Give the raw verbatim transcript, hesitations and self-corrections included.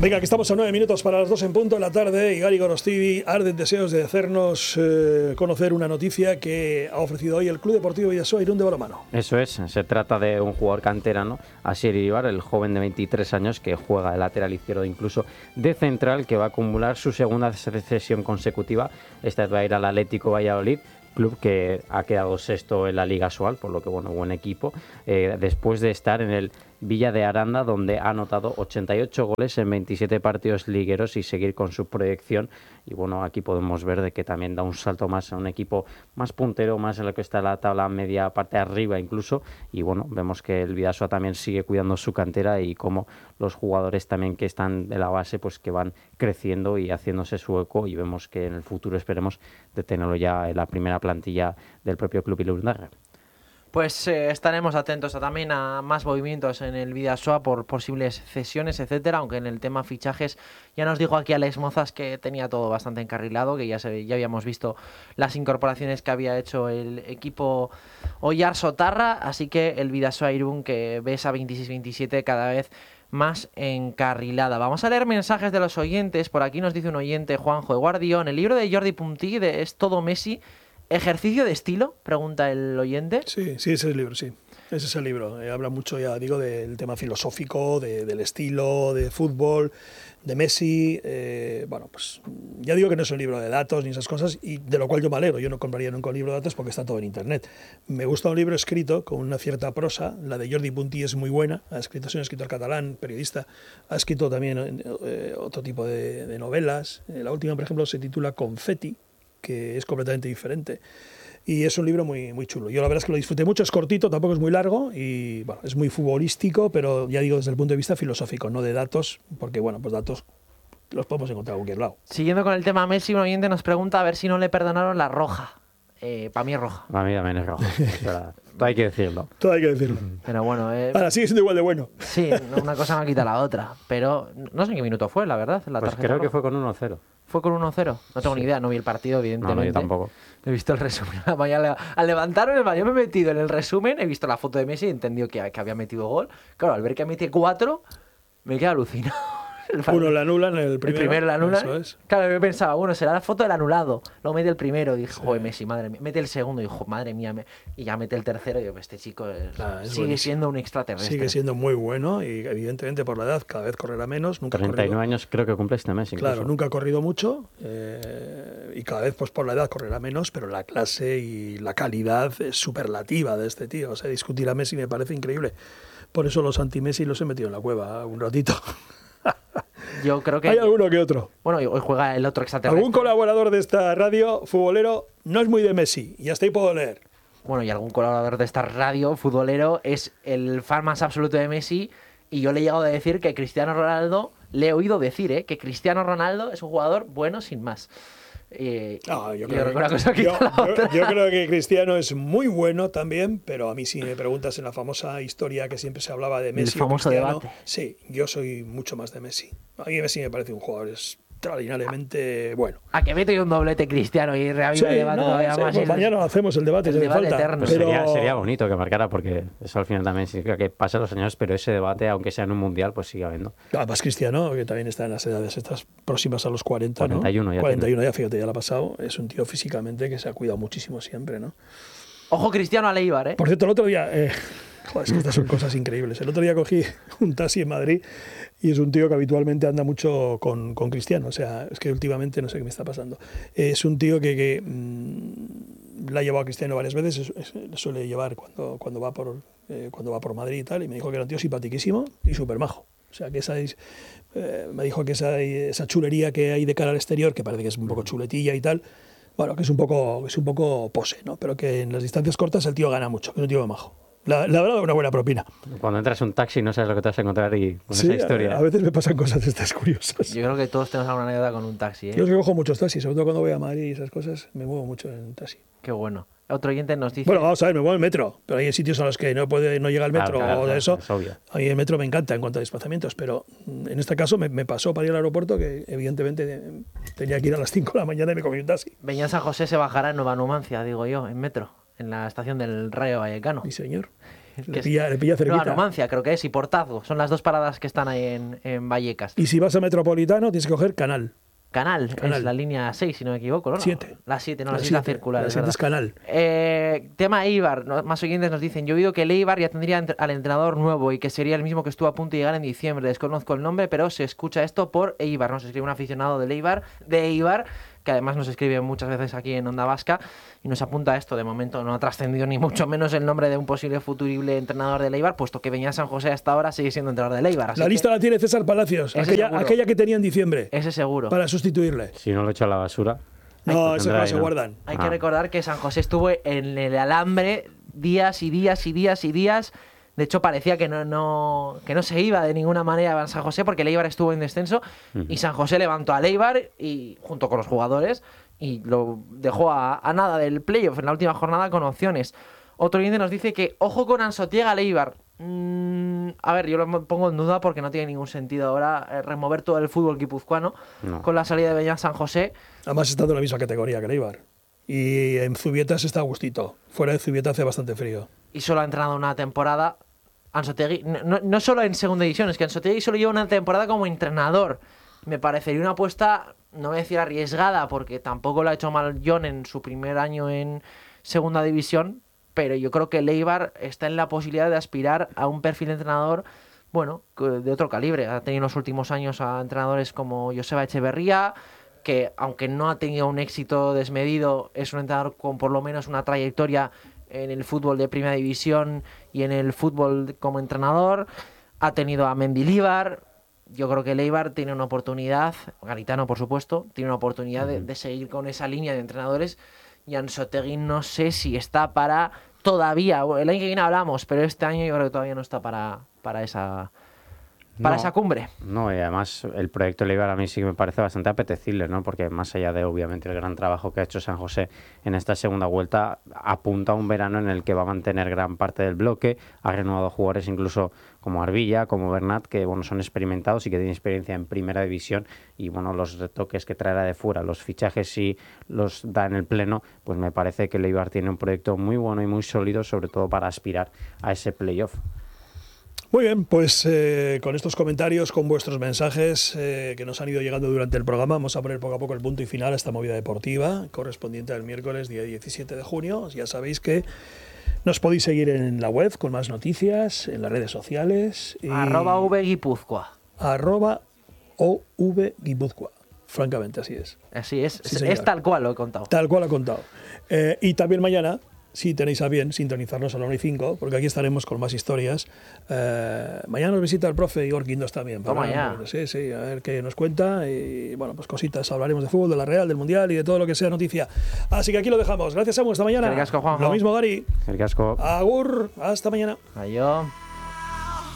Venga, que estamos a nueve minutos para las dos en punto de la tarde y Gary Gorostivi arden deseos de hacernos eh, conocer una noticia que ha ofrecido hoy el Club Deportivo Bidasoa Irún de balonmano. Eso es, se trata de un jugador canterano, Asier Iribar, el joven de veintitrés años que juega de lateral izquierdo, incluso de central, que va a acumular su segunda cesión consecutiva. Esta va a ir al Atlético Valladolid, club que ha quedado sexto en la Liga Asobal, por lo que, bueno, buen equipo, eh, después de estar en el Villa de Aranda, donde ha anotado ochenta y ocho goles en veintisiete partidos ligueros y seguir con su proyección. Y bueno, aquí podemos ver de que también da un salto más a un equipo más puntero, más en lo que está la tabla media parte de arriba incluso. Y bueno, vemos que el Bidasoa también sigue cuidando su cantera y como los jugadores también que están de la base, pues que van creciendo y haciéndose su eco, y vemos que en el futuro esperemos de tenerlo ya en la primera plantilla del propio club Irundarra. Pues eh, estaremos atentos a, también a más movimientos en el Bidasoa por posibles cesiones, etcétera, aunque en el tema fichajes ya nos dijo aquí Alex Mozas que tenía todo bastante encarrilado, que ya se, ya habíamos visto las incorporaciones que había hecho el equipo Oyar Sotarra, así que el Bidasoa Irún, que ve esa veintiséis veintisiete cada vez más encarrilada. Vamos a leer mensajes de los oyentes. Por aquí nos dice un oyente, Juanjo de Guardión, el libro de Jordi Puntí de Es todo Messi, ¿ejercicio de estilo?, pregunta el oyente. Sí, sí, ese es el libro, sí. Ese es el libro. Eh, habla mucho, ya digo, del tema filosófico, de, del estilo, de fútbol, de Messi. Eh, bueno, pues ya digo que no es un libro de datos ni esas cosas, y de lo cual yo me alegro. Yo no compraría nunca un libro de datos porque está todo en internet. Me gusta un libro escrito con una cierta prosa. La de Jordi Puntí es muy buena. Ha escrito, es un escritor catalán, periodista. Ha escrito también eh, otro tipo de, de novelas. Eh, la última, por ejemplo, se titula Confetti, que es completamente diferente. Y es un libro muy, muy chulo. Yo la verdad es que lo disfruté mucho, es cortito, tampoco es muy largo y bueno, es muy futbolístico, pero ya digo desde el punto de vista filosófico, no de datos, porque bueno, pues datos los podemos encontrar a cualquier lado. Siguiendo con el tema Messi, un oyente nos pregunta a ver si no le perdonaron la roja. Eh, para mí es roja. Para mí también es roja. Todo hay que decirlo. Todo hay que decirlo. Pero bueno... Eh, Ahora sigue siendo igual de bueno. Sí, una cosa no quita la otra. Pero no sé en qué minuto fue, la verdad. La pues creo roja. que fue con uno cero. ¿Fue con uno cero? No tengo sí. ni idea, no vi el partido, evidentemente. No, no, yo tampoco. He visto el resumen. Al levantarme, yo me he metido en el resumen, he visto la foto de Messi y he entendido que, que había metido gol. Claro, al ver que mete cuatro, me quedé alucinado. Uno la anulan, el primero. El primero la anulan. Eso es. Claro, yo pensaba, bueno, será la foto del anulado. Luego mete el primero, dije, sí. joder, Messi, madre mía. Mete el segundo, y dijo, madre mía. Me... Y ya mete el tercero, y digo, este chico es... Ah, es sigue buenísimo. Siendo un extraterrestre. Sigue siendo muy bueno y evidentemente por la edad cada vez correrá menos. Nunca treinta y nueve corrido... años creo que cumple este mes. Incluso. Claro, nunca ha corrido mucho eh, y cada vez pues por la edad correrá menos, pero la clase y la calidad es superlativa de este tío. O sea, discutir a Messi me parece increíble. Por eso los anti-Messi los he metido en la cueva un ratito. Yo creo que... Hay alguno que otro. Bueno, hoy juega el otro extraterrestre. Algún colaborador de esta radio futbolero no es muy de Messi, y hasta ahí puedo leer. Bueno, y algún colaborador de esta radio futbolero es el fan más absoluto de Messi, y yo le he llegado a decir que Cristiano Ronaldo, le he oído decir, ¿eh? que Cristiano Ronaldo es un jugador bueno sin más. Eh, no, yo, y creo yo, que, una cosa yo, yo, yo creo que Cristiano es muy bueno también, pero a mí si me preguntas en la famosa historia que siempre se hablaba de Messi, el famoso debate. Sí, yo soy mucho más de Messi. A mí Messi me parece un jugador extraordinariamente bueno. A que mete un doblete Cristiano y reaviva sí, el debate no, todavía sí, más. Pues mañana lo hacemos el debate, el si debate falta. eterno. Pues pero... sería, sería bonito que marcara, porque eso al final también significa que pasan los años, pero ese debate, aunque sea en un mundial, pues sigue habiendo. Además Cristiano, que también está en las edades estas próximas a los cuarenta, cuarenta y uno, ¿no? ya cuarenta y uno tiene. ya, fíjate, ya lo ha pasado. Es un tío físicamente que se ha cuidado muchísimo siempre, ¿no? Ojo Cristiano a Leibar, ¿eh? Por cierto, el otro día... Eh... Joder, es que estas son cosas increíbles. El otro día cogí un taxi en Madrid y es un tío que habitualmente anda mucho con, con Cristiano. O sea, es que últimamente no sé qué me está pasando. Es un tío que, que mmm, la ha llevado a Cristiano varias veces, es, es, le suele llevar cuando, cuando, va por, eh, cuando va por Madrid y tal, y me dijo que era un tío simpatiquísimo y súper majo. O sea, que esa es, eh, me dijo que esa, esa chulería que hay de cara al exterior, que parece que es un poco chuletilla y tal, bueno, que es un poco, es un poco pose, ¿no? Pero que en las distancias cortas el tío gana mucho, que es un tío majo. La, la verdad, una buena propina. Cuando entras en un taxi no sabes lo que te vas a encontrar y con sí, esa historia. A, a veces me pasan cosas de estas curiosas. Yo creo que todos tenemos alguna anécdota con un taxi, ¿eh? Yo que cojo muchos taxis, sobre todo cuando voy a Madrid y esas cosas, me muevo mucho en un taxi. Qué bueno. Otro oyente nos dice... Bueno, vamos a ver, me muevo en metro, pero hay sitios a los que no puede, no llega el metro claro, claro, o de eso. Es obvio. A mí el metro me encanta en cuanto a desplazamientos, pero en este caso me, me pasó para ir al aeropuerto que evidentemente tenía que ir a las cinco de la mañana y me comí un taxi. Beñán San José se bajará en Nueva Numancia, digo yo, en metro, en la estación del Rayo Vallecano. Sí, señor. Le pilla, le pilla cerquita. No, Numancia creo que es, y Portazo. Son las dos paradas que están ahí en, en Vallecas. Y si vas a Metropolitano, tienes que coger Canal. Canal, Canal. Es la línea seis, si no me equivoco, ¿no? siete. La siete, no, la La siete, la siete, circular. la es siete es verdad. Canal. Eh, tema Eibar, ¿no? Más oyentes nos dicen, yo he oído que el Eibar ya tendría ent- al entrenador nuevo y que sería el mismo que estuvo a punto de llegar en diciembre. Desconozco el nombre, pero se escucha esto por Eibar. Nos escribe un aficionado del Eibar, de Eibar, que además nos escribe muchas veces aquí en Onda Vasca y nos apunta esto. De momento no ha trascendido ni mucho menos el nombre de un posible futurible entrenador del Eibar, puesto que Beñat San José hasta ahora sigue siendo entrenador del Eibar. Así La que lista la tiene César Palacios, Ese aquella, seguro. aquella que tenía en diciembre, ese seguro. para sustituirle. Si no lo echo a la basura. No, Lo esas tendrá cosas ahí, se ¿no? guardan. Hay Ah. que recordar que San José estuvo en el alambre días y días y días y días. De hecho, parecía que no, no, que no se iba de ninguna manera a San José porque el Eibar estuvo en descenso Ujú. y San José levantó al Eibar y, junto con los jugadores y lo dejó a, a nada del playoff en la última jornada con opciones. Otro oyente nos dice que ojo con Ansotiega al Eibar. Mm, a ver, yo lo pongo en duda porque no tiene ningún sentido ahora eh, remover todo el fútbol guipuzcoano No. con la salida de Beñat San José. Además está en la misma categoría que el Eibar. Y en Zubieta se está a gustito. Fuera de Zubieta hace bastante frío. Y solo ha entrenado una temporada. Anzotegui, no, no, no solo en segunda división, es que Anzotegui solo lleva una temporada como entrenador. Me parecería una apuesta, no voy a decir arriesgada, porque tampoco lo ha hecho mal John en su primer año en segunda división, pero yo creo que el Eibar está en la posibilidad de aspirar a un perfil de entrenador, bueno, de otro calibre. Ha tenido en los últimos años a entrenadores como Joseba Echeverría, que aunque no ha tenido un éxito desmedido, es un entrenador con por lo menos una trayectoria en el fútbol de primera división y en el fútbol como entrenador. Ha tenido a Mendilibar. Yo creo que el Eibar tiene una oportunidad, Garitano por supuesto, tiene una oportunidad de, de seguir con esa línea de entrenadores. Y Anzotegui no sé si está para todavía, el año que viene hablamos, pero este año yo creo que todavía no está para, para esa para No, esa cumbre. No, y además el proyecto Eibar a mí sí que me parece bastante apetecible, ¿no? Porque más allá de obviamente el gran trabajo que ha hecho San José en esta segunda vuelta, apunta a un verano en el que va a mantener gran parte del bloque, ha renovado jugadores incluso como Arbilla, como Bernat, que bueno, son experimentados y que tienen experiencia en primera división, y bueno, los retoques que traerá de fuera, los fichajes si los da en el pleno, pues me parece que el Eibar tiene un proyecto muy bueno y muy sólido, sobre todo para aspirar a ese playoff. Muy bien, pues eh, con estos comentarios, con vuestros mensajes eh, que nos han ido llegando durante el programa, vamos a poner poco a poco el punto y final a esta movida deportiva correspondiente al miércoles, día diecisiete de junio. Ya sabéis que nos podéis seguir en la web con más noticias, en las redes sociales. Y Arroba V Guipúzcoa. Arroba O V Guipúzcoa. Francamente, así es. Así es, Sí, es, señor. es tal cual lo he contado. Tal cual ha contado. Eh, y también mañana, si tenéis a bien sintonizarnos a la una y cinco, porque aquí estaremos con más historias. Eh, mañana nos visita el profe Igor Quindos también. Toma ya. Sí, sí, a ver qué nos cuenta. Y bueno, pues cositas, hablaremos de fútbol, de la Real, del Mundial y de todo lo que sea noticia. Así que aquí lo dejamos. Gracias, Samu, hasta mañana. Que ricasco, Juanjo. Lo mismo, Gary. El casco. Agur, hasta mañana. Adiós.